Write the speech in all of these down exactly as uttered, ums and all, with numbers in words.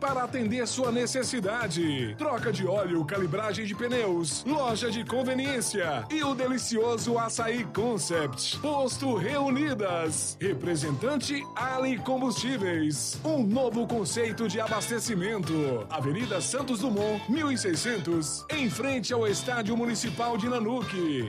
para atender sua necessidade. Troca de óleo, calibragem de pneus, loja de conveniência e o delicioso Açaí Concept. Posto Reunidas. Representante Ali Combustíveis. Um novo conceito de abastecimento. Avenida Santos Dumont, mil e seiscentos, em frente ao Estádio Municipal de Nanuque.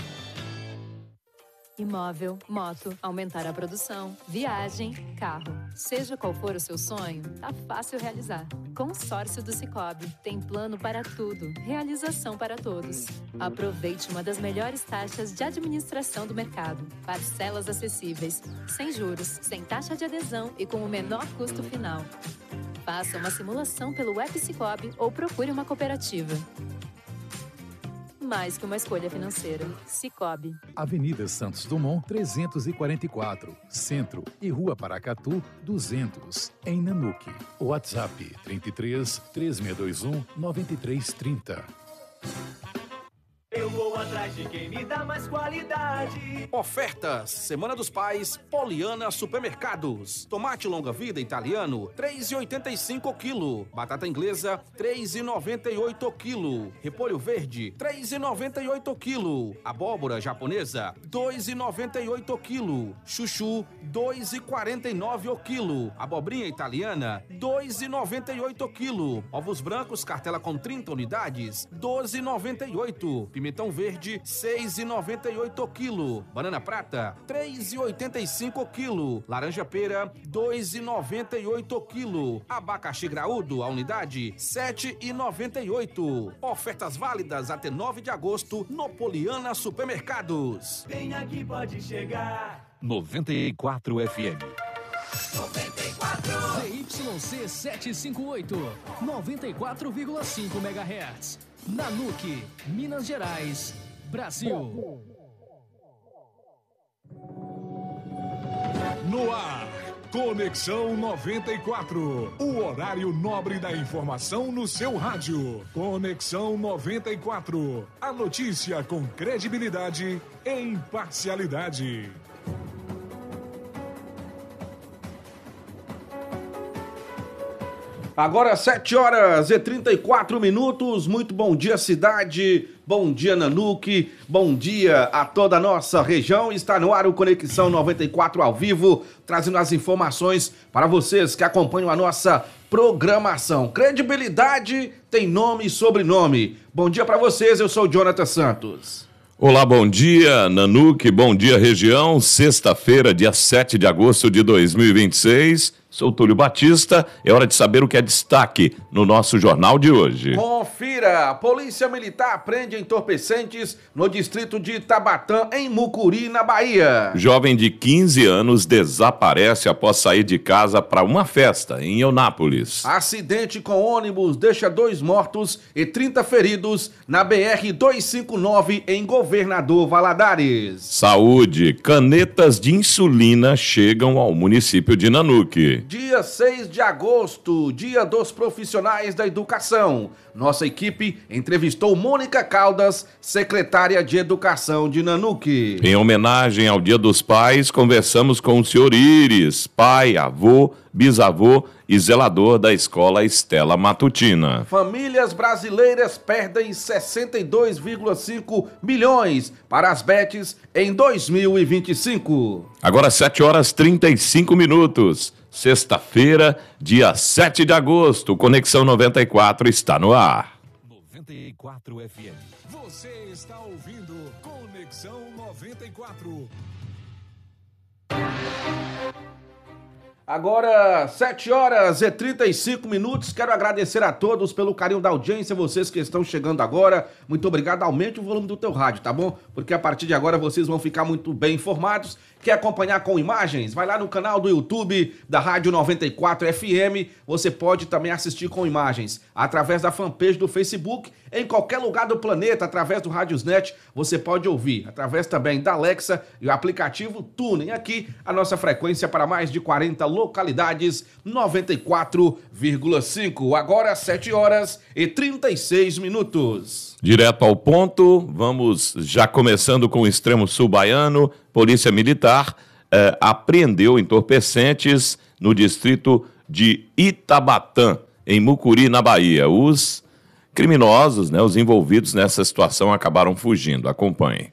Imóvel, moto, aumentar a produção, viagem, carro. Seja qual for o seu sonho, tá fácil realizar. Consórcio do Sicoob. Tem plano para tudo. Realização para todos. Aproveite uma das melhores taxas de administração do mercado. Parcelas acessíveis, sem juros, sem taxa de adesão e com o menor custo final. Faça uma simulação pelo app Sicoob ou procure uma cooperativa. Mais que uma escolha financeira. Sicoob. Avenida Santos Dumont, trezentos e quarenta e quatro, Centro, e Rua Paracatu, duzentos, em Nanuque. WhatsApp trinta e três, três seis dois um, nove três três zero. Eu vou atrás de quem me dá mais qualidade. Ofertas, Semana dos Pais, Poliana Supermercados. Tomate longa-vida italiano, três reais e oitenta e cinco o quilo. Batata inglesa, três reais e noventa e oito o quilo. Repolho verde, três reais e noventa e oito o quilo. Abóbora japonesa, dois reais e noventa e oito o quilo. Chuchu, dois reais e quarenta e nove o quilo. Abobrinha italiana, dois reais e noventa e oito o quilo. Ovos brancos, cartela com trinta unidades, doze reais e noventa e oito. Pimentão verde, seis reais e noventa e oito o quilo. Banana prata, três reais e oitenta e cinco o quilo. Laranja pera, dois reais e noventa e oito o quilo. Abacaxi graúdo, a unidade, sete reais e noventa e oito. Ofertas válidas até nove de agosto no Poliana Supermercados. Vem aqui, pode chegar. noventa e quatro F M. noventa e quatro. Z Y C setecentos e cinquenta e oito, noventa e quatro vírgula cinco megahertz. Nanuque, Minas Gerais, Brasil. No ar, Conexão noventa e quatro. O horário nobre da informação no seu rádio. Conexão noventa e quatro. A notícia com credibilidade e imparcialidade. Agora sete horas e trinta e quatro minutos, muito bom dia cidade, bom dia Nanuque, bom dia a toda a nossa região. Está no ar o Conexão noventa e quatro ao vivo, trazendo as informações para vocês que acompanham a nossa programação. Credibilidade tem nome e sobrenome. Bom dia para vocês, eu sou o Jonathan Santos. Olá, bom dia Nanuque, bom dia região, sexta-feira, dia sete de agosto de dois mil e vinte e seis. Sou Túlio Batista, é hora de saber o que é destaque no nosso jornal de hoje. Confira, Polícia Militar prende entorpecentes no distrito de Itabatã, em Mucuri, na Bahia. Jovem de quinze anos desaparece após sair de casa para uma festa em Eunápolis. Acidente com ônibus deixa dois mortos e trinta feridos na B R duzentos e cinquenta e nove em Governador Valadares. Saúde, canetas de insulina chegam ao município de Nanuque. Dia seis de agosto, dia dos profissionais da educação. Nossa equipe entrevistou Mônica Caldas, secretária de Educação de Nanuque. Em homenagem ao Dia dos Pais, conversamos com o senhor Íris, pai, avô, bisavô e zelador da escola Estela Matutina. Famílias brasileiras perdem sessenta e dois vírgula cinco milhões para as bets em dois mil e vinte e cinco. Agora sete horas e trinta e cinco minutos. Sexta-feira, dia sete de agosto, Conexão noventa e quatro está no ar. noventa e quatro F M. Você está ouvindo Conexão noventa e quatro. Agora, sete horas e trinta e cinco minutos, quero agradecer a todos pelo carinho da audiência, vocês que estão chegando agora, muito obrigado, aumente o volume do teu rádio, tá bom? Porque a partir de agora vocês vão ficar muito bem informados. Quer acompanhar com imagens? Vai lá no canal do YouTube da Rádio noventa e quatro F M, você pode também assistir com imagens, através da fanpage do Facebook, em qualquer lugar do planeta, através do Radiosnet, você pode ouvir, através também da Alexa e o aplicativo Tuning, aqui a nossa frequência para mais de quarenta localidades, noventa e quatro vírgula cinco, agora sete horas e trinta e seis minutos. Direto ao ponto, vamos já começando com o extremo sul baiano. Polícia Militar eh, apreendeu entorpecentes no distrito de Itabatã, em Mucuri, na Bahia. Os criminosos, né, os envolvidos nessa situação acabaram fugindo. Acompanhe.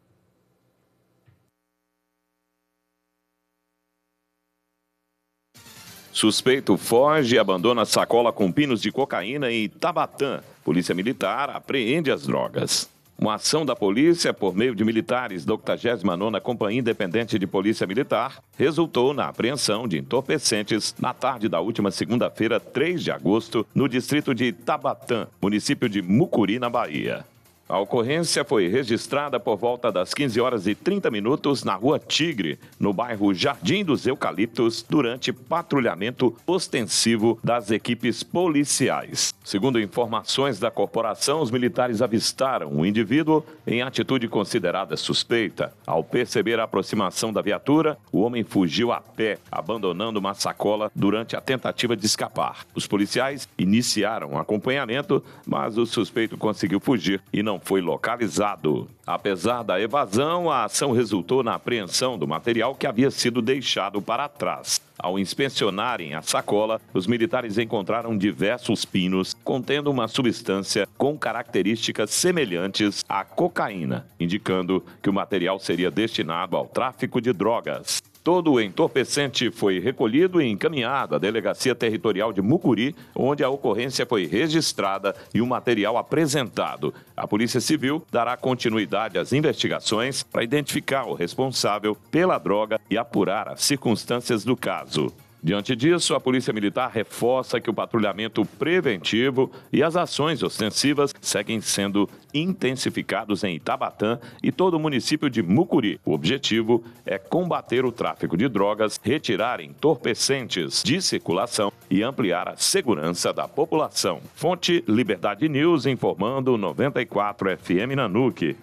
Suspeito foge e abandona sacola com pinos de cocaína em Itabatã. Polícia Militar apreende as drogas. Uma ação da polícia por meio de militares da octagésima nona Companhia Independente de Polícia Militar resultou na apreensão de entorpecentes na tarde da última segunda-feira, três de agosto, no distrito de Itabatã, município de Mucuri, na Bahia. A ocorrência foi registrada por volta das quinze horas e trinta minutos na Rua Tigre, no bairro Jardim dos Eucaliptos, durante patrulhamento ostensivo das equipes policiais. Segundo informações da corporação, os militares avistaram o indivíduo em atitude considerada suspeita. Ao perceber a aproximação da viatura, o homem fugiu a pé, abandonando uma sacola durante a tentativa de escapar. Os policiais iniciaram o acompanhamento, mas o suspeito conseguiu fugir e não foi localizado. Apesar da evasão, a ação resultou na apreensão do material que havia sido deixado para trás. Ao inspecionarem a sacola, os militares encontraram diversos pinos contendo uma substância com características semelhantes à cocaína, indicando que o material seria destinado ao tráfico de drogas. Todo o entorpecente foi recolhido e encaminhado à Delegacia Territorial de Mucuri, onde a ocorrência foi registrada e o material apresentado. A Polícia Civil dará continuidade às investigações para identificar o responsável pela droga e apurar as circunstâncias do caso. Diante disso, a Polícia Militar reforça que o patrulhamento preventivo e as ações ostensivas seguem sendo intensificados em Itabatã e todo o município de Mucuri. O objetivo é combater o tráfico de drogas, retirar entorpecentes de circulação e ampliar a segurança da população. Fonte Liberdade News informando noventa e quatro F M Nanuque.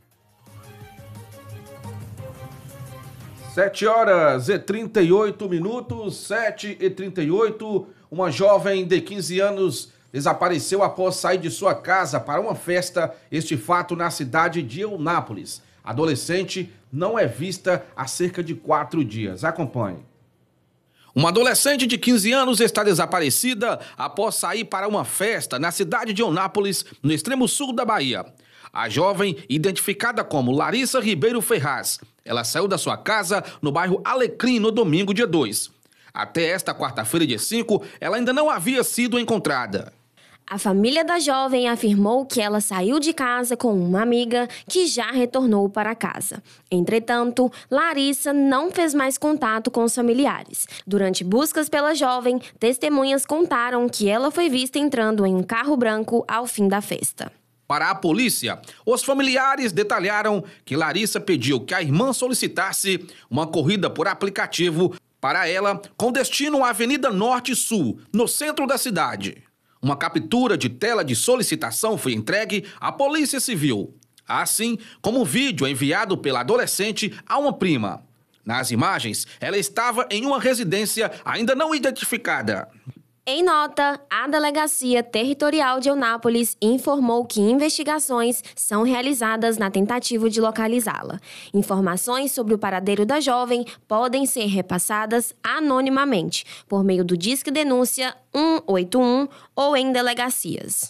sete horas e trinta e oito minutos, sete e trinta e oito. Uma jovem de quinze anos desapareceu após sair de sua casa para uma festa. Este fato na cidade de Eunápolis. A adolescente não é vista há cerca de quatro dias. Acompanhe. Uma adolescente de quinze anos está desaparecida após sair para uma festa na cidade de Eunápolis, no extremo sul da Bahia. A jovem, identificada como Larissa Ribeiro Ferraz, ela saiu da sua casa no bairro Alecrim no domingo, dia dois. Até esta quarta-feira, dia cinco, ela ainda não havia sido encontrada. A família da jovem afirmou que ela saiu de casa com uma amiga que já retornou para casa. Entretanto, Larissa não fez mais contato com os familiares. Durante buscas pela jovem, testemunhas contaram que ela foi vista entrando em um carro branco ao fim da festa. Para a polícia, os familiares detalharam que Larissa pediu que a irmã solicitasse uma corrida por aplicativo para ela com destino à Avenida Norte e Sul, no centro da cidade. Uma captura de tela de solicitação foi entregue à Polícia Civil, assim como um vídeo enviado pela adolescente a uma prima. Nas imagens, ela estava em uma residência ainda não identificada. Em nota, a Delegacia Territorial de Eunápolis informou que investigações são realizadas na tentativa de localizá-la. Informações sobre o paradeiro da jovem podem ser repassadas anonimamente, por meio do Disque Denúncia um oito um ou em delegacias.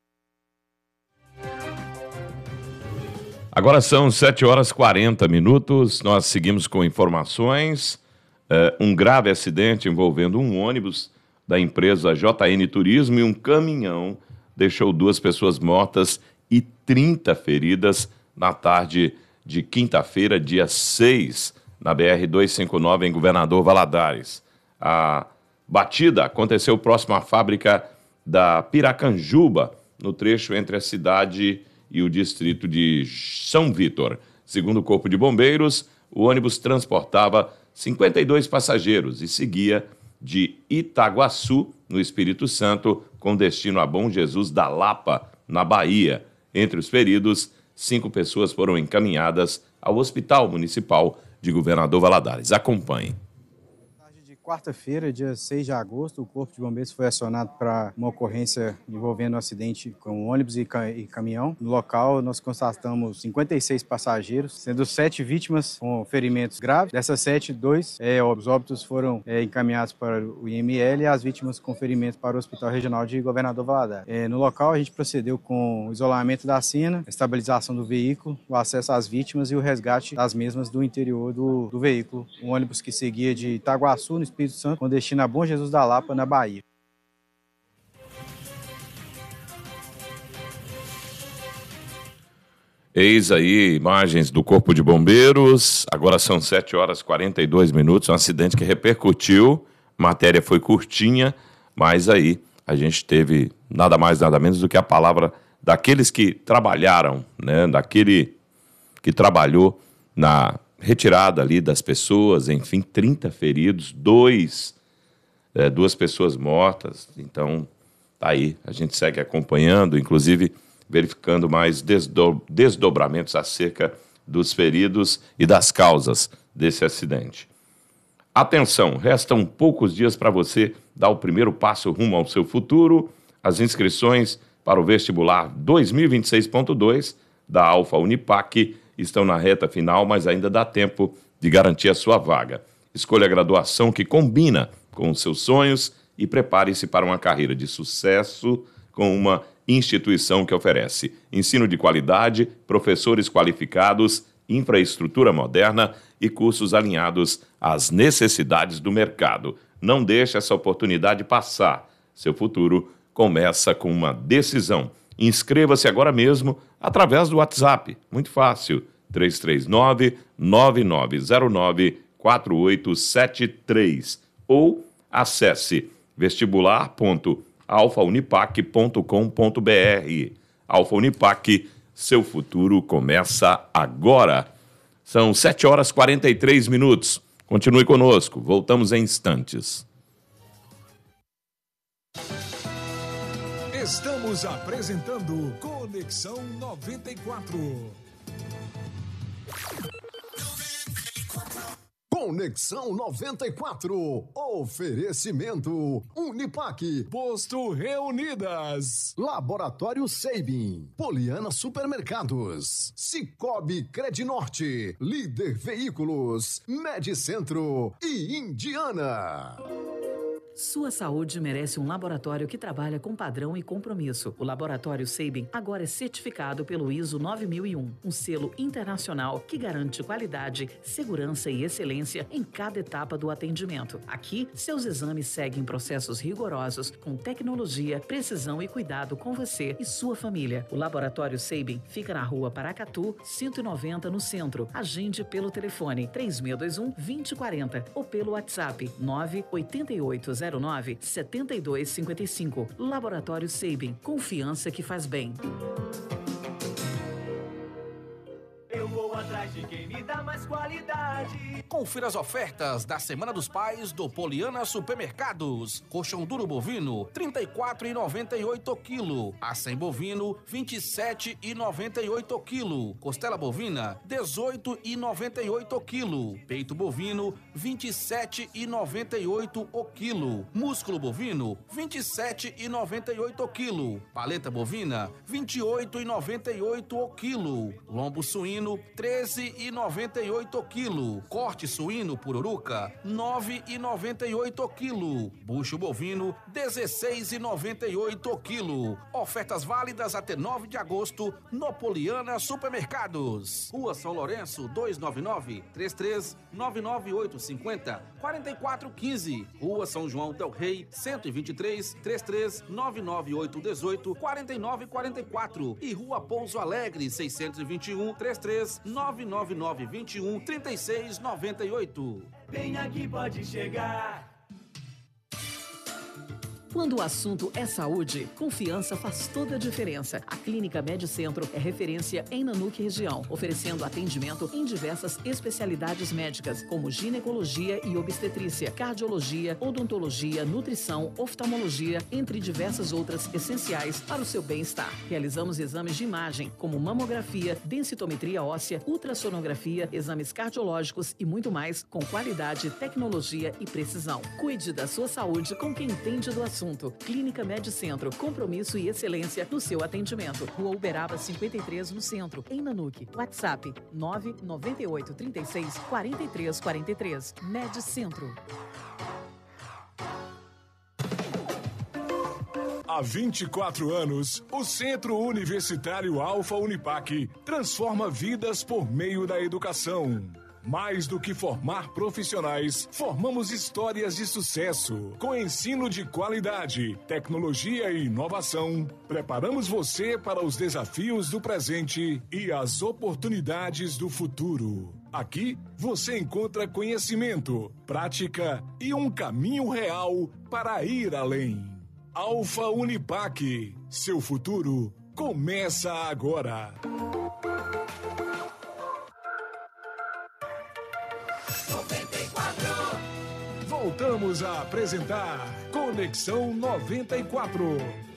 Agora são sete horas e quarenta minutos, nós seguimos com informações. Uh, um grave acidente envolvendo um ônibus da empresa J N Turismo e um caminhão deixou duas pessoas mortas e trinta feridas na tarde de quinta-feira, dia seis, na B R duzentos e cinquenta e nove, em Governador Valadares. A batida aconteceu próximo à fábrica da Piracanjuba, no trecho entre a cidade e o distrito de São Vítor. Segundo o Corpo de Bombeiros, o ônibus transportava cinquenta e dois passageiros e seguia de Itaguaçu, no Espírito Santo, com destino a Bom Jesus da Lapa, na Bahia. Entre os feridos, cinco pessoas foram encaminhadas ao Hospital Municipal de Governador Valadares. Acompanhe. Tarde de quarta-feira, dia seis de agosto, o Corpo de Bombeiros foi acionado para uma ocorrência envolvendo um acidente com ônibus e, ca- e caminhão. No local, nós constatamos cinquenta e seis passageiros, sendo sete vítimas com ferimentos graves. Dessas sete, dois é, os óbitos foram é, encaminhados para o I M L e as vítimas com ferimentos para o Hospital Regional de Governador Valadares. É, no local, a gente procedeu com o isolamento da cena, a estabilização do veículo, o acesso às vítimas e o resgate das mesmas do interior do, do veículo. Um ônibus que seguia de Itaguaçu, no Espírito Santo, com destino a Bom Jesus da Lapa, na Bahia. Eis aí imagens do Corpo de Bombeiros. Agora são sete horas e quarenta e dois minutos. Um acidente que repercutiu. A matéria foi curtinha, mas aí a gente teve nada mais, nada menos do que a palavra daqueles que trabalharam, né? Daquele que trabalhou na retirada ali das pessoas, enfim, trinta feridos, dois, é, duas pessoas mortas. Então, tá aí, a gente segue acompanhando, inclusive verificando mais desdo- desdobramentos acerca dos feridos e das causas desse acidente. Atenção, restam poucos dias para você dar o primeiro passo rumo ao seu futuro. As inscrições para o vestibular dois mil e vinte e seis ponto dois da Alfa Unipac estão na reta final, mas ainda dá tempo de garantir a sua vaga. Escolha a graduação que combina com os seus sonhos e prepare-se para uma carreira de sucesso com uma instituição que oferece ensino de qualidade, professores qualificados, infraestrutura moderna e cursos alinhados às necessidades do mercado. Não deixe essa oportunidade passar. Seu futuro começa com uma decisão. Inscreva-se agora mesmo através do WhatsApp. Muito fácil. três três nove, nove nove zero nove, quatro oito sete três ou acesse vestibular ponto alfa unipac ponto com ponto b r. Alfa Unipac, seu futuro começa agora. São sete horas e quarenta e três minutos. Continue conosco. Voltamos em instantes. Estamos apresentando Conexão noventa e quatro. Conexão noventa e quatro. Oferecimento Unipac. Posto Reunidas. Laboratório Seibin. Poliana Supermercados. Cicobi Credinorte. Líder Veículos. Medicentro e Indiana. Sua saúde merece um laboratório que trabalha com padrão e compromisso. O Laboratório Seibin agora é certificado pelo I S O nove mil e um, um selo internacional que garante qualidade, segurança e excelência em cada etapa do atendimento. Aqui, seus exames seguem processos rigorosos com tecnologia, precisão e cuidado com você e sua família. O Laboratório Seibin fica na rua Paracatu, cento e noventa, no centro. Agende pelo telefone três seis dois um, dois zero quatro zero ou pelo WhatsApp nove oito oito zero nove sete dois cinco cinco. Laboratório Seibin, confiança que faz bem. Eu vou atrás de quem me dá mais qualidade. Confira as ofertas da Semana dos Pais do Poliana Supermercados. Coxão duro bovino, trinta e quatro reais e noventa e oito centavos quilo. Acém bovino, vinte e sete reais e noventa e oito centavos quilo. Costela bovina, dezoito reais e noventa e oito centavos quilo. Peito bovino, vinte e sete reais e noventa e oito centavos quilo. Músculo bovino, vinte e sete reais e noventa e oito centavos quilo. Paleta bovina, vinte e oito reais e noventa e oito centavos quilo. Lombo suíno, treze reais e noventa e oito centavos quilo. Corte suíno pururuca, nove reais e noventa e oito centavos quilo. Bucho bovino, dezesseis reais e noventa e oito centavos quilo. Ofertas válidas até nove de agosto no Poliana Supermercados. Rua São Lourenço, duzentos e noventa e nove, trinta e três, nove nove oito cinco zero, quarenta e quatro quinze. Rua São João del Rei, cento e vinte e três, trinta e três, nove nove oito um oito, quarenta e nove quarenta e quatro. E Rua Pouso Alegre, seiscentos e vinte e um, trinta e três, nove nove nove vinte e um, trinta e seis noventa e oito. Vem aqui, pode chegar. Quando o assunto é saúde, confiança faz toda a diferença. A Clínica Medicentro é referência em Nanuque região, oferecendo atendimento em diversas especialidades médicas, como ginecologia e obstetrícia, cardiologia, odontologia, nutrição, oftalmologia, entre diversas outras essenciais para o seu bem-estar. Realizamos exames de imagem, como mamografia, densitometria óssea, ultrassonografia, exames cardiológicos e muito mais, com qualidade, tecnologia e precisão. Cuide da sua saúde com quem entende do assunto. Clínica Medicentro, compromisso e excelência no seu atendimento. Rua Uberaba cinquenta e três, no centro, em Nanuque. WhatsApp nove nove oito, três seis, quatro três quatro três. Medicentro. Há vinte e quatro anos, o Centro Universitário Alfa Unipac transforma vidas por meio da educação. Mais do que formar profissionais, formamos histórias de sucesso. Com ensino de qualidade, tecnologia e inovação, preparamos você para os desafios do presente e as oportunidades do futuro. Aqui, você encontra conhecimento, prática e um caminho real para ir além. Alfa Unipac, seu futuro começa agora. Voltamos a apresentar Conexão noventa e quatro.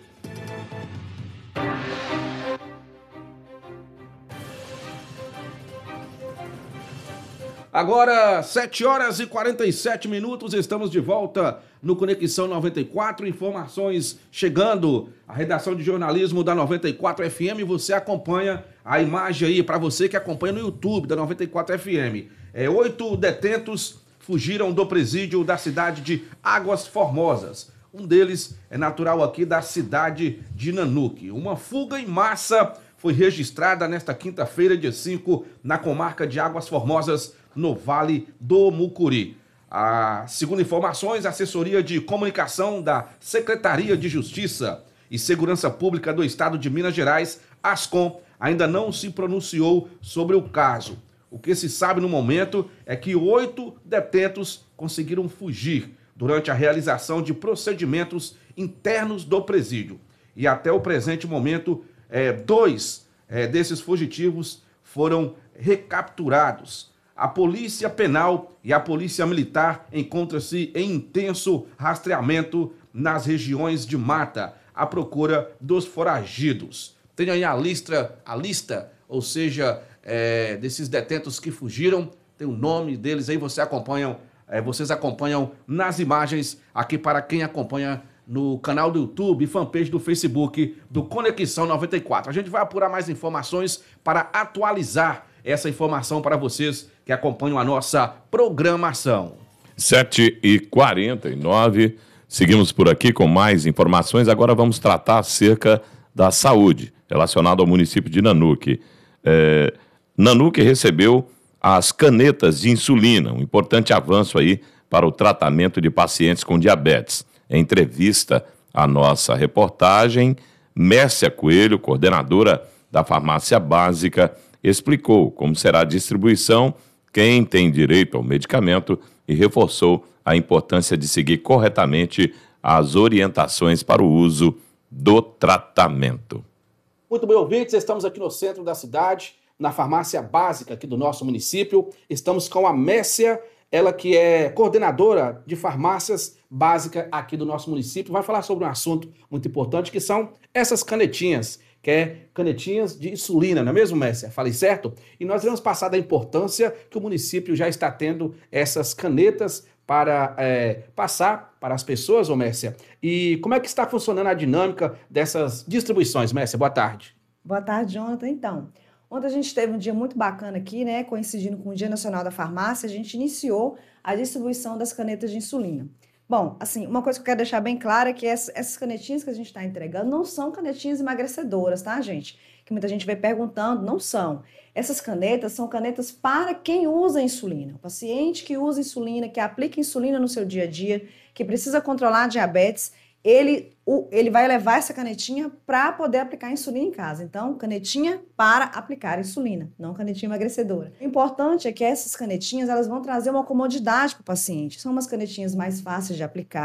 Agora, sete horas e quarenta e sete minutos, estamos de volta no Conexão noventa e quatro, informações chegando. A redação de jornalismo da noventa e quatro F M, você acompanha a imagem aí, para você que acompanha no YouTube da noventa e quatro F M. É, oito detentos fugiram do presídio da cidade de Águas Formosas. Um deles é natural aqui da cidade de Nanuque. Uma fuga em massa foi registrada nesta quinta-feira, dia cinco, na comarca de Águas Formosas, no Vale do Mucuri. A, segundo informações, a assessoria de comunicação da Secretaria de Justiça e Segurança Pública do Estado de Minas Gerais, ASCOM, ainda não se pronunciou sobre o caso. O que se sabe no momento é que oito detentos conseguiram fugir durante a realização de procedimentos internos do presídio. E até o presente momento, é, dois é, desses fugitivos foram recapturados. A Polícia Penal e a Polícia Militar encontram-se em intenso rastreamento nas regiões de mata, à procura dos foragidos. Tem aí a lista, a lista, ou seja, é, desses detentos que fugiram, tem o nome deles aí, você acompanham, é, vocês acompanham nas imagens aqui para quem acompanha no canal do YouTube e fanpage do Facebook do Conexão noventa e quatro. A gente vai apurar mais informações para atualizar essa informação para vocês que acompanham a nossa programação. sete e quarenta e nove, seguimos por aqui com mais informações. Agora vamos tratar acerca da saúde relacionada ao município de Nanuque. É, Nanuque recebeu as canetas de insulina, um importante avanço aí para o tratamento de pacientes com diabetes. Em entrevista à nossa reportagem, Mércia Coelho, coordenadora da farmácia básica, explicou como será a distribuição, quem tem direito ao medicamento e reforçou a importância de seguir corretamente as orientações para o uso do tratamento. Muito bem, ouvintes, estamos aqui no centro da cidade, na farmácia básica aqui do nosso município. Estamos com a Mércia, ela que é coordenadora de farmácias básicas aqui do nosso município. Vai falar sobre um assunto muito importante, que são essas canetinhas, que é canetinhas de insulina, não é mesmo, Mércia? Falei certo? E nós vamos passar da importância que o município já está tendo essas canetas para é, passar para as pessoas, ô Mércia. E como é que está funcionando a dinâmica dessas distribuições, Mércia? Boa tarde. Boa tarde, Jonathan. Então, ontem a gente teve um dia muito bacana aqui, né? Coincidindo com o Dia Nacional da Farmácia, a gente iniciou a distribuição das canetas de insulina. Bom, assim, uma coisa que eu quero deixar bem clara é que essas canetinhas que a gente está entregando não são canetinhas emagrecedoras, tá, gente? Que muita gente vem perguntando, não são. Essas canetas são canetas para quem usa insulina. O paciente que usa insulina, que aplica insulina no seu dia a dia, que precisa controlar a diabetes, ele, o, ele vai levar essa canetinha para poder aplicar insulina em casa. Então, canetinha para aplicar insulina, não canetinha emagrecedora. O importante é que essas canetinhas elas vão trazer uma comodidade para o paciente. São umas canetinhas mais fáceis de aplicar,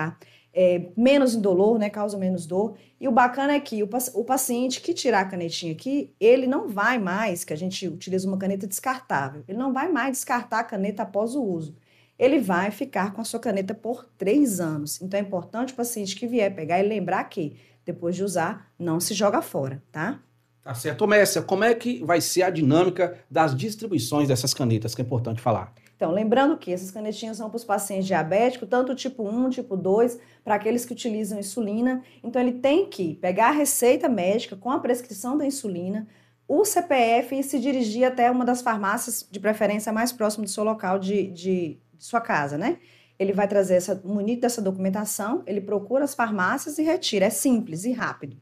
é, menos indolor, né, causa menos dor. E o bacana é que o, o paciente que tirar a canetinha aqui, ele não vai mais, que a gente utiliza uma caneta descartável, ele não vai mais descartar a caneta após o uso. Ele vai ficar com a sua caneta por três anos. Então, é importante o paciente que vier pegar e lembrar que, depois de usar, não se joga fora, tá? Tá certo. Ô, Mércia, como é que vai ser a dinâmica das distribuições dessas canetas, que é importante falar? Então, lembrando que essas canetinhas são para os pacientes diabéticos, tanto tipo um, tipo dois, para aqueles que utilizam insulina. Então, ele tem que pegar a receita médica com a prescrição da insulina, o C P F e se dirigir até uma das farmácias, de preferência mais próximo do seu local de, de, de sua casa, né? Ele vai trazer essa, munido dessa documentação, ele procura as farmácias e retira. É simples e rápido.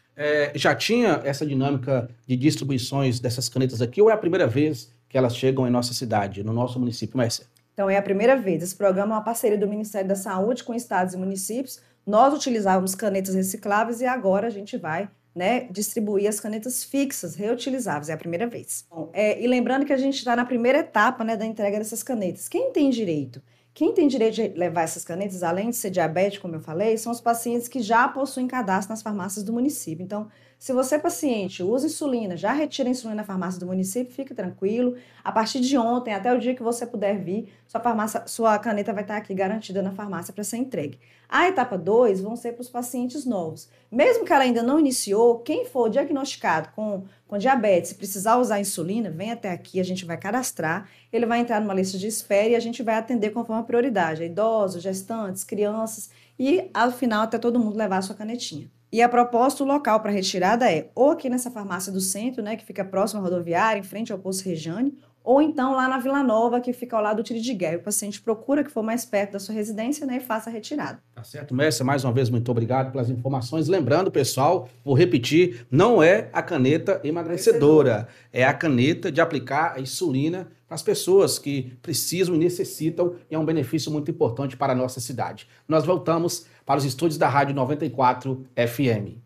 É, já tinha essa dinâmica de distribuições dessas canetas aqui ou é a primeira vez que elas chegam em nossa cidade, no nosso município, Mércia? Então, é a primeira vez. Esse programa é uma parceria do Ministério da Saúde com estados e municípios. Nós utilizávamos canetas recicláveis e agora a gente vai, né, distribuir as canetas fixas, reutilizáveis. É a primeira vez. Bom, é, e lembrando que a gente está na primeira etapa, né, da entrega dessas canetas. Quem tem direito? Quem tem direito de levar essas canetas, além de ser diabético, como eu falei, são os pacientes que já possuem cadastro nas farmácias do município. Então, se você, paciente, usa insulina, já retira a insulina na farmácia do município, fique tranquilo. A partir de ontem, até o dia que você puder vir, sua, farmácia, sua caneta vai estar aqui garantida na farmácia para ser entregue. A etapa dois vão ser para os pacientes novos. Mesmo que ela ainda não iniciou, quem for diagnosticado com, com diabetes e precisar usar insulina, vem até aqui, a gente vai cadastrar, ele vai entrar numa lista de espera e a gente vai atender conforme a prioridade, a idosos, gestantes, crianças e, ao final, até todo mundo levar a sua canetinha. E a proposta, o local para retirada é ou aqui nessa farmácia do centro, né, que fica próximo à rodoviária, em frente ao posto Rejane, ou então lá na Vila Nova, que fica ao lado do Tirigué. O paciente procura que for mais perto da sua residência, né, e faça a retirada. Tá certo, Mércia, mais uma vez, muito obrigado pelas informações. Lembrando, pessoal, vou repetir, não é a caneta emagrecedora, é a caneta de aplicar a insulina para as pessoas que precisam e necessitam, e é um benefício muito importante para a nossa cidade. Nós voltamos para os estúdios da Rádio noventa e quatro F M.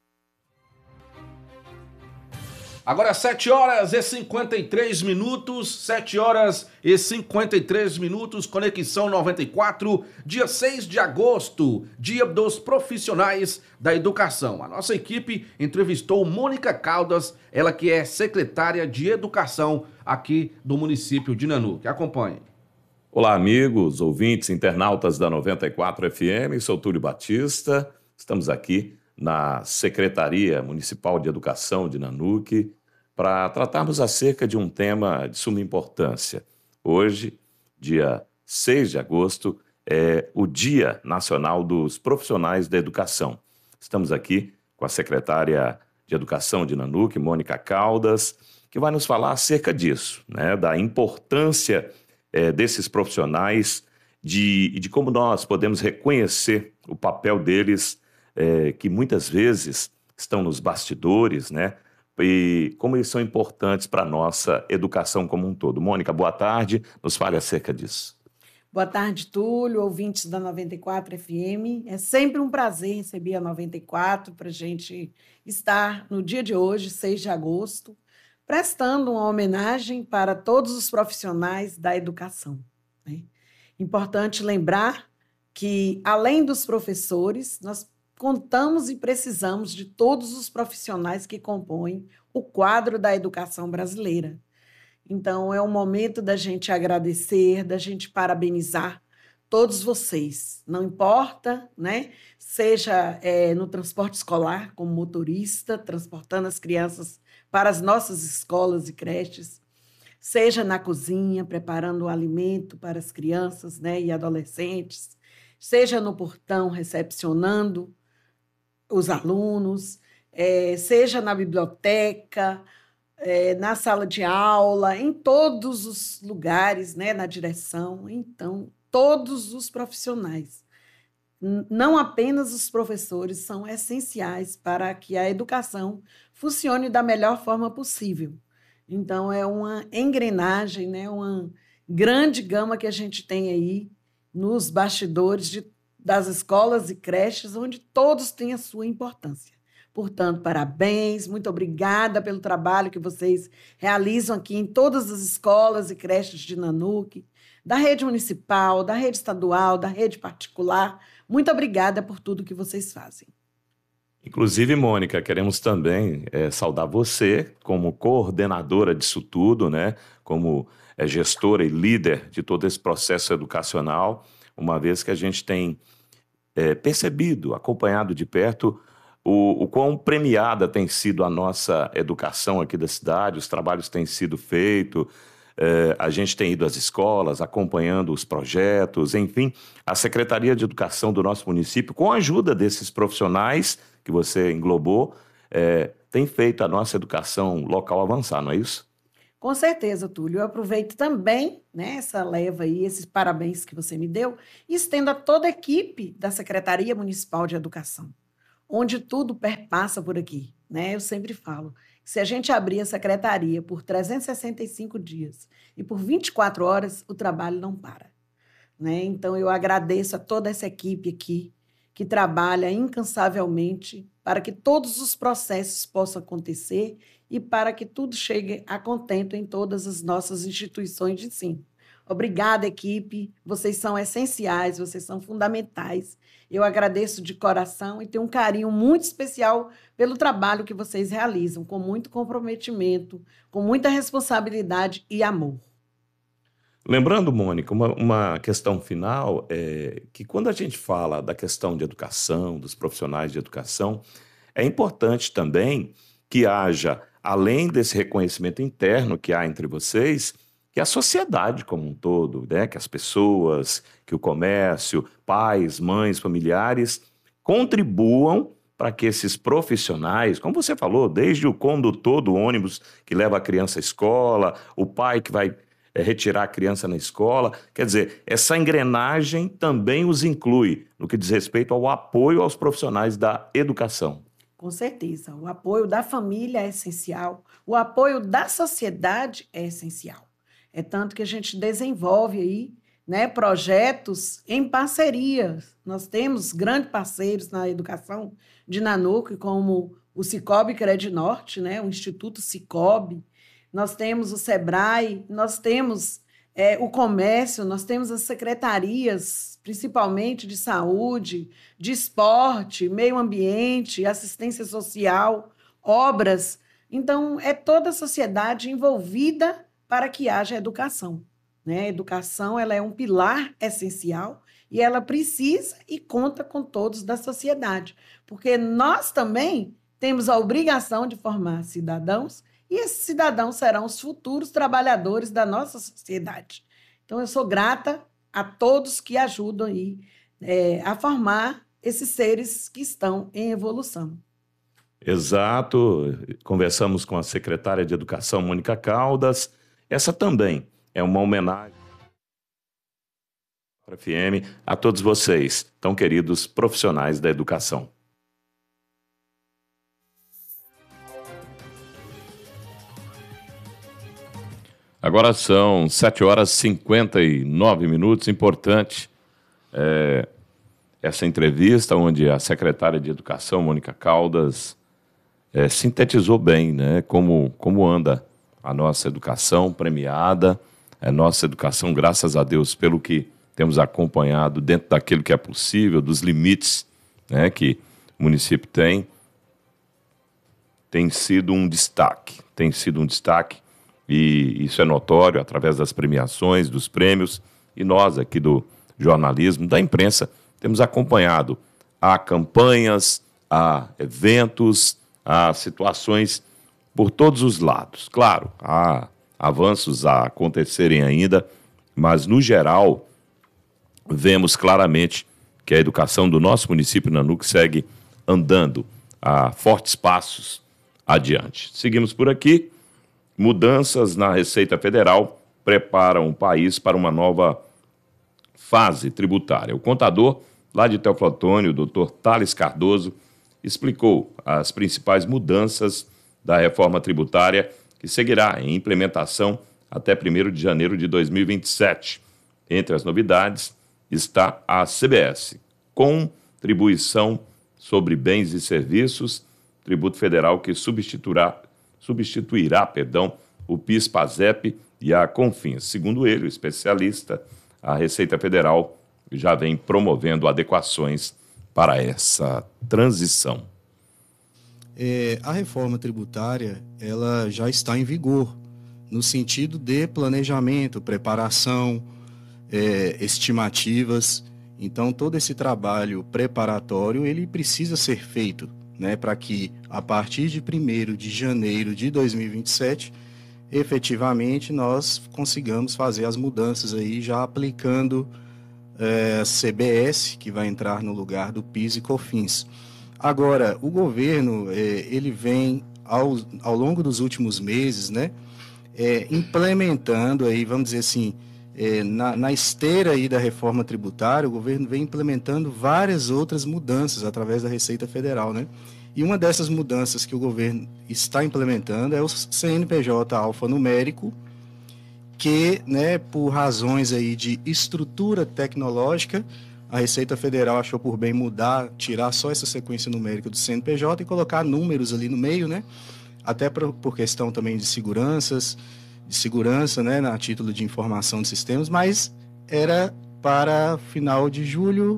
Agora sete horas e cinquenta e três minutos, sete horas e cinquenta e três minutos, Conexão noventa e quatro, dia seis de agosto, dia dos profissionais da educação. A nossa equipe entrevistou Mônica Caldas, ela que é secretária de educação aqui do município de Nanuque. Acompanhe. Olá, amigos, ouvintes, internautas da noventa e quatro F M, sou Túlio Batista, estamos aqui na Secretaria Municipal de Educação de Nanuque para tratarmos acerca de um tema de suma importância. Hoje, dia seis de agosto, é o Dia Nacional dos Profissionais da Educação. Estamos aqui com a secretária de Educação de Nanuque, Mônica Caldas, que vai nos falar acerca disso, né, da importância é, desses profissionais de, e de como nós podemos reconhecer o papel deles, é, que muitas vezes estão nos bastidores, né, e como eles são importantes para a nossa educação como um todo. Mônica, boa tarde, nos fale acerca disso. Boa tarde, Túlio, ouvintes da noventa e quatro F M. É sempre um prazer receber a noventa e quatro para a gente estar no dia de hoje, seis de agosto, prestando uma homenagem para todos os profissionais da educação, né? Importante lembrar que, além dos professores, nós contamos e precisamos de todos os profissionais que compõem o quadro da educação brasileira. Então, é um momento da gente agradecer, da gente parabenizar todos vocês. Não importa, né? Seja é, no transporte escolar, como motorista, transportando as crianças para as nossas escolas e creches, seja na cozinha, preparando o alimento para as crianças, né, e adolescentes, seja no portão, recepcionando os alunos, é, seja na biblioteca, é, na sala de aula, em todos os lugares, né, na direção. Então, todos os profissionais, não apenas os professores, são essenciais para que a educação funcione da melhor forma possível. Então, é uma engrenagem, né, uma grande gama que a gente tem aí nos bastidores de das escolas e creches, onde todos têm a sua importância. Portanto, parabéns, muito obrigada pelo trabalho que vocês realizam aqui em todas as escolas e creches de Nanuque, da rede municipal, da rede estadual, da rede particular. Muito obrigada por tudo que vocês fazem. Inclusive, Mônica, queremos também é, saudar você como coordenadora disso tudo, né? Como é, gestora e líder de todo esse processo educacional, uma vez que a gente tem é, percebido, acompanhado de perto o, o quão premiada tem sido a nossa educação aqui da cidade, os trabalhos têm sido feitos, é, a gente tem ido às escolas, acompanhando os projetos, enfim, a Secretaria de Educação do nosso município, com a ajuda desses profissionais que você englobou, é, tem feito a nossa educação local avançar, não é isso? Com certeza, Túlio. Eu aproveito também, né, essa leva aí, esses parabéns que você me deu, e estendo a toda a equipe da Secretaria Municipal de Educação, onde tudo perpassa por aqui. Né? Eu sempre falo, se a gente abrir a secretaria por trezentos e sessenta e cinco dias e por vinte e quatro horas, o trabalho não para. Né? Então, eu agradeço a toda essa equipe aqui, que trabalha incansavelmente para que todos os processos possam acontecer e para que tudo chegue a contento em todas as nossas instituições de ensino. Obrigada, equipe. Vocês são essenciais, vocês são fundamentais. Eu agradeço de coração e tenho um carinho muito especial pelo trabalho que vocês realizam, com muito comprometimento, com muita responsabilidade e amor. Lembrando, Mônica, uma, uma questão final é que quando a gente fala da questão de educação, dos profissionais de educação, é importante também que haja, além desse reconhecimento interno que há entre vocês, que a sociedade como um todo, né, que as pessoas, que o comércio, pais, mães, familiares, contribuam para que esses profissionais, como você falou, desde o condutor do ônibus que leva a criança à escola, o pai que vai é, retirar a criança na escola, quer dizer, essa engrenagem também os inclui no que diz respeito ao apoio aos profissionais da educação. Com certeza, o apoio da família é essencial, o apoio da sociedade é essencial. É tanto que a gente desenvolve aí, né, projetos em parcerias. Nós temos grandes parceiros na educação de Nanuque, como o Cicobi Credinorte, né, o Instituto Cicobi. Nós temos o SEBRAE, nós temos é, o comércio, nós temos as secretarias, principalmente de saúde, de esporte, meio ambiente, assistência social, obras. Então, é toda a sociedade envolvida para que haja educação. Né? A educação ela é um pilar essencial e ela precisa e conta com todos da sociedade, porque nós também temos a obrigação de formar cidadãos e esses cidadãos serão os futuros trabalhadores da nossa sociedade. Então, eu sou grata a todos que ajudam aí, é, a formar esses seres que estão em evolução. Exato. Conversamos com a secretária de Educação, Mônica Caldas. Essa também é uma homenagem para a F M a todos vocês, tão queridos profissionais da educação. Agora são sete horas e cinquenta e nove minutos. Importante é, essa entrevista onde a secretária de Educação, Mônica Caldas, é, sintetizou bem, né, como, como anda a nossa educação premiada, a nossa educação, graças a Deus, pelo que temos acompanhado dentro daquilo que é possível, dos limites, né, que o município tem, tem sido um destaque, tem sido um destaque, e isso é notório através das premiações, dos prêmios, e nós aqui do jornalismo, da imprensa, temos acompanhado a campanhas, a eventos, a situações por todos os lados. Claro, há avanços a acontecerem ainda, mas, no geral, vemos claramente que a educação do nosso município Nanuque segue andando a fortes passos adiante. Seguimos por aqui. Mudanças na Receita Federal preparam o país para uma nova fase tributária. O contador lá de Teoflotone, o doutor Thales Cardoso, explicou as principais mudanças da reforma tributária que seguirá em implementação até primeiro de janeiro de dois mil e vinte e sete. Entre as novidades está a C B S, Contribuição sobre Bens e Serviços, tributo federal que substituirá, substituirá perdão, o PIS-PASEP e a Confins. Segundo ele, o especialista, a Receita Federal já vem promovendo adequações para essa transição. É, a reforma tributária ela já está em vigor, no sentido de planejamento, preparação, é, estimativas. Então, todo esse trabalho preparatório ele precisa ser feito, né, para que, a partir de primeiro de janeiro de dois mil e vinte e sete, efetivamente nós consigamos fazer as mudanças aí, já aplicando é, C B S, que vai entrar no lugar do PIS e COFINS. Agora, o governo, é, ele vem, ao, ao longo dos últimos meses, né, é, implementando aí, vamos dizer assim, é, na, na esteira aí da reforma tributária, o governo vem implementando várias outras mudanças através da Receita Federal, né? E uma dessas mudanças que o governo está implementando é o C N P J alfanumérico, que, né, por razões aí de estrutura tecnológica, a Receita Federal achou por bem mudar, tirar só essa sequência numérica do C N P J e colocar números ali no meio, né? Até por, por questão também de seguranças, de segurança, né, na título de informação de sistemas, mas era para final de julho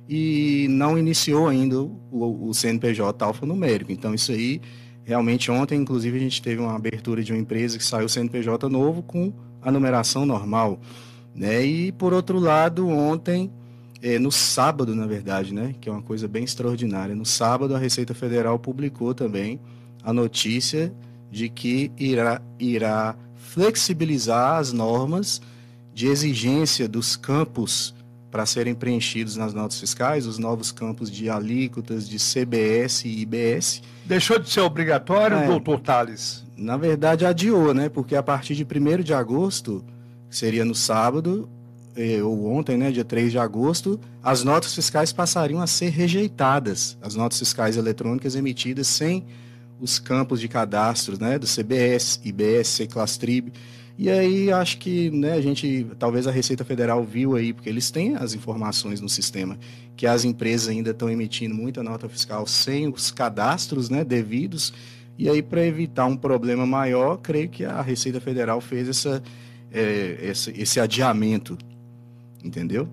e não iniciou ainda o, o C N P J alfanumérico. Então, isso aí, realmente, ontem, inclusive, a gente teve uma abertura de uma empresa que saiu o C N P J novo com a numeração normal, né? E, por outro lado, ontem, é, no sábado, na verdade, né, que é uma coisa bem extraordinária, no sábado a Receita Federal publicou também a notícia de que irá, irá flexibilizar as normas de exigência dos campos para serem preenchidos nas notas fiscais, os novos campos de alíquotas, de C B S e I B S. Deixou de ser obrigatório, é, doutor Tales? Na verdade, adiou, né? Porque a partir de primeiro de agosto, que seria no sábado, eh, ou ontem, né, dia três de agosto, as notas fiscais passariam a ser rejeitadas, as notas fiscais eletrônicas emitidas sem os campos de cadastro, né, do C B S, I B S, Seclastrib. E aí acho que, né, a gente, talvez a Receita Federal viu aí, porque eles têm as informações no sistema, que as empresas ainda estão emitindo muita nota fiscal sem os cadastros, né, devidos. E aí, para evitar um problema maior, creio que a Receita Federal fez essa, é, esse, esse adiamento, entendeu?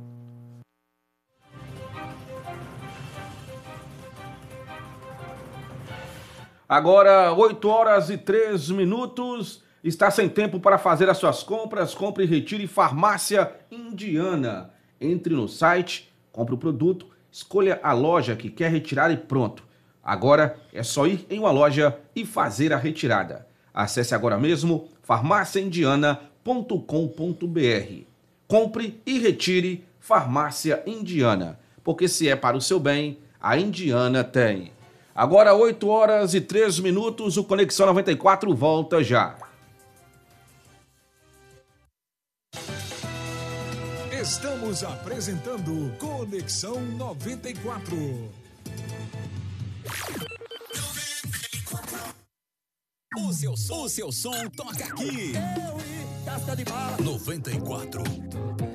Agora, oito horas e três minutos. Está sem tempo para fazer as suas compras? Compre e retire Farmácia Indiana. Entre no site, compre o produto, escolha a loja que quer retirar e pronto. Agora é só ir em uma loja e fazer a retirada. Acesse agora mesmo farmácia indiana ponto com ponto br. Compre e retire Farmácia Indiana, porque se é para o seu bem, a Indiana tem. Agora oito horas e três minutos, o Conexão noventa e quatro volta já. Estamos apresentando Conexão noventa e quatro. O seu som, o seu som toca aqui. Eu e Casca de Bala. noventa e quatro.